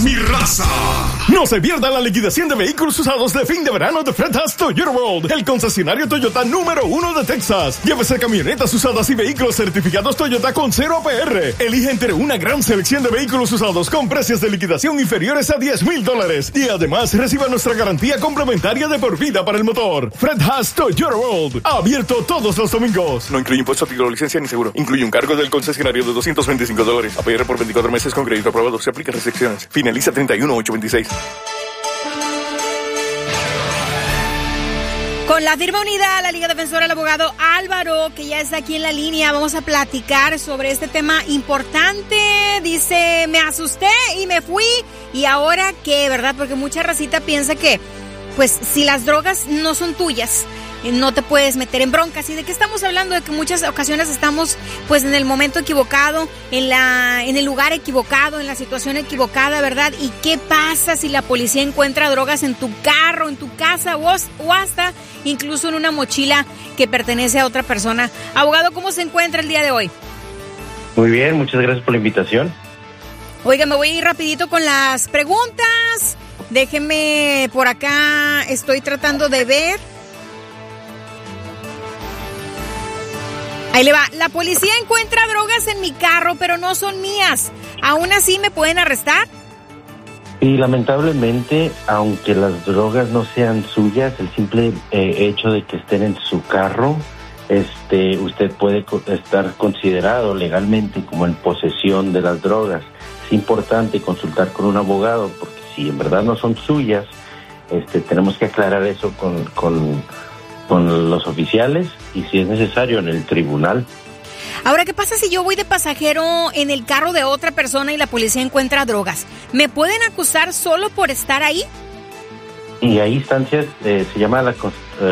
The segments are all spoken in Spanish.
mi raza. No se pierda la liquidación de vehículos usados de fin de verano de Fred Haas Toyota World, el concesionario Toyota número 1 de Texas. Llévese camionetas usadas y vehículos certificados Toyota con 0 APR. Elige entre una gran selección de vehículos usados con precios de liquidación inferiores a $10,000. Y además reciba nuestra garantía complementaria de por vida para el motor. Fred Haas Toyota World, abierto todos los domingos. No incluye impuesto, título, licencia ni seguro. Incluye un cargo del concesionario de $225. APR por 24 meses con crédito aprobado. Se aplica restricciones. Finaliza 31/8/26. Con la firma unida a la Liga Defensora, el abogado Álvaro, que ya está aquí en la línea, vamos a platicar sobre este tema importante. Dice, me asusté y me fui. ¿Y ahora qué, verdad? Porque mucha racita piensa que, pues, si las drogas no son tuyas, no te puedes meter en broncas. ¿Y de qué estamos hablando? De que muchas ocasiones estamos, pues, en el momento equivocado, en el lugar equivocado, en la situación equivocada, ¿verdad? ¿Y qué pasa si la policía encuentra drogas en tu carro, en tu casa o hasta incluso en una mochila que pertenece a otra persona? Abogado, ¿cómo se encuentra el día de hoy? Muy bien, muchas gracias por la invitación. Oiga, me voy a ir rapidito con las preguntas. Déjeme por acá, estoy tratando de ver. Ahí le va. La policía encuentra drogas en mi carro, pero no son mías. ¿Aún así me pueden arrestar? Y lamentablemente, aunque las drogas no sean suyas, el simple hecho de que estén en su carro, usted puede estar considerado legalmente como en posesión de las drogas. Es importante consultar con un abogado, porque si en verdad no son suyas, tenemos que aclarar eso con los oficiales y, si es necesario, en el tribunal. Ahora, ¿qué pasa si yo voy de pasajero en el carro de otra persona y la policía encuentra drogas? ¿Me pueden acusar solo por estar ahí? Y hay instancias, se llama la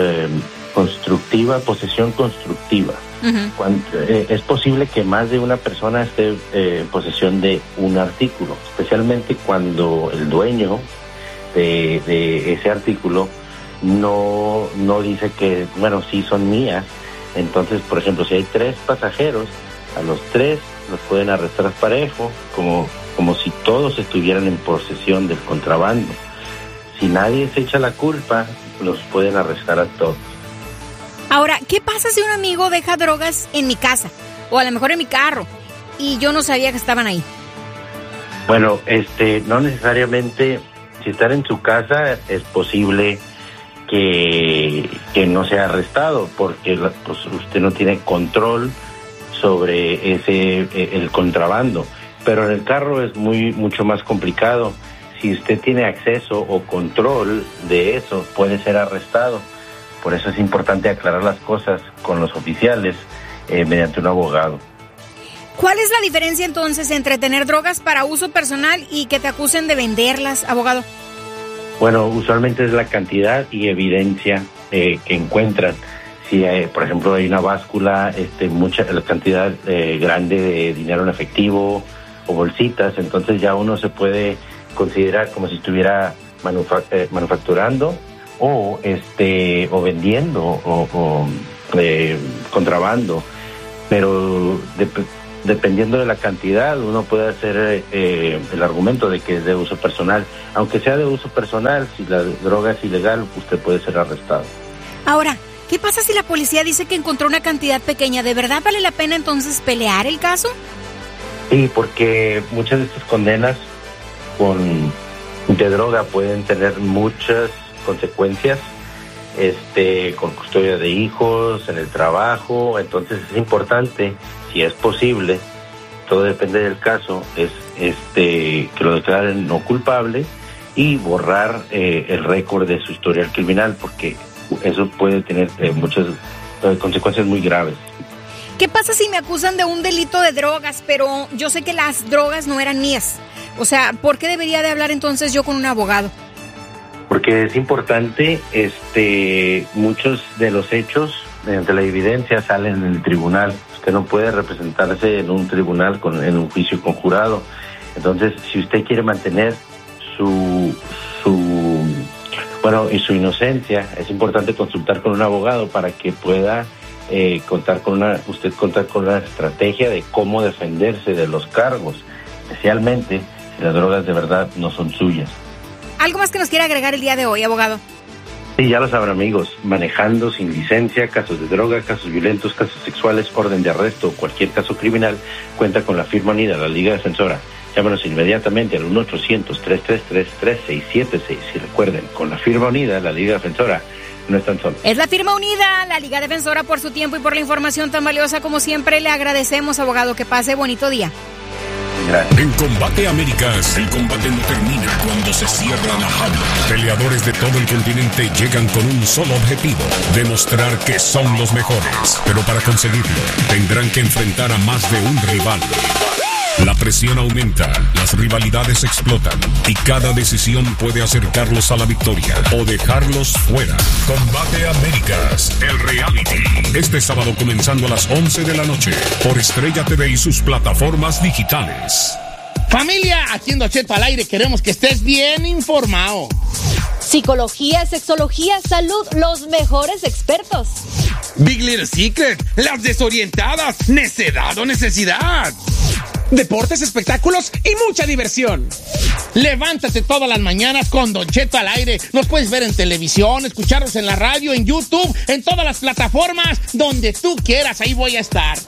posesión constructiva. Uh-huh. Es posible que más de una persona esté en posesión de un artículo, especialmente cuando el dueño de ese artículo no dice que, bueno, sí son mías. Entonces, por ejemplo, si hay 3 pasajeros, a los 3 los pueden arrestar parejo, como si todos estuvieran en posesión del contrabando. Si nadie se echa la culpa, los pueden arrestar a todos. Ahora, ¿qué pasa si un amigo deja drogas en mi casa, o a lo mejor en mi carro, y yo no sabía que estaban ahí? Bueno, no necesariamente, si están en su casa, es posible que no sea arrestado, porque pues, usted no tiene control sobre el contrabando. Pero en el carro es mucho más complicado. Si usted tiene acceso o control de eso, puede ser arrestado. Por eso es importante aclarar las cosas con los oficiales mediante un abogado. ¿Cuál es la diferencia entonces entre tener drogas para uso personal y que te acusen de venderlas, abogado? Bueno, usualmente es la cantidad y evidencia que encuentran. Si, por ejemplo, hay una báscula, la cantidad grande de dinero en efectivo o bolsitas, entonces ya uno se puede considerar como si estuviera manufacturando o vendiendo o contrabando. Pero dependiendo de la cantidad, uno puede hacer el argumento de que es de uso personal. Aunque sea de uso personal, si la droga es ilegal, usted puede ser arrestado. Ahora, ¿qué pasa si la policía dice que encontró una cantidad pequeña? ¿De verdad vale la pena entonces pelear el caso? Sí, porque muchas de estas condenas de droga pueden tener muchas consecuencias, con custodia de hijos, en el trabajo. Entonces es importante, si es posible, todo depende del caso, es que lo declaren no culpable y borrar el récord de su historial criminal, porque eso puede tener muchas consecuencias muy graves. ¿Qué pasa si me acusan de un delito de drogas, pero yo sé que las drogas no eran mías? O sea, ¿por qué debería de hablar entonces yo con un abogado? Porque es importante, muchos de los hechos, mediante la evidencia, salen en el tribunal. Usted no puede representarse en un tribunal en un juicio conjurado. Entonces, si usted quiere mantener su inocencia, es importante consultar con un abogado para que pueda contar con una estrategia de cómo defenderse de los cargos, especialmente Las drogas de verdad no son suyas. ¿Algo más que nos quiera agregar el día de hoy, abogado? Sí, ya lo sabrán, amigos. Manejando sin licencia, casos de droga, casos violentos, casos sexuales, orden de arresto o cualquier caso criminal, cuenta con la firma unida, la Liga Defensora. Llámanos inmediatamente al 1-800-333-3676. Y recuerden, con la firma unida, la Liga Defensora, no están solos. Es la firma unida, la Liga Defensora, por su tiempo y por la información tan valiosa como siempre. Le agradecemos, abogado. Que pase bonito día. Gracias. En Combate Américas, el combate no termina cuando se cierra la jaula. Peleadores de todo el continente llegan con un solo objetivo: demostrar que son los mejores. Pero para conseguirlo, tendrán que enfrentar a más de un rival. La presión aumenta, las rivalidades explotan y cada decisión puede acercarlos a la victoria o dejarlos fuera. Combate Américas, el reality. Este sábado comenzando a las 11 de la noche por Estrella TV y sus plataformas digitales. Familia, aquí en Don Cheto al aire queremos que estés bien informado. Psicología, sexología, salud, los mejores expertos. Big Little Secret, las desorientadas, necedad o necesidad. Deportes, espectáculos y mucha diversión. Levántate todas las mañanas con Don Cheto al aire. Nos puedes ver en televisión, escucharnos en la radio, en YouTube, en todas las plataformas, donde tú quieras, ahí voy a estar.